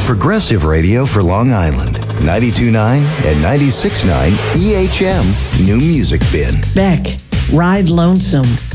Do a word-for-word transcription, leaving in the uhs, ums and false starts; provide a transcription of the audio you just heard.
Progressive radio for Long Island. ninety-two point nine and ninety-six point nine E H M New Music Bin. Beck, Ride Lonesome.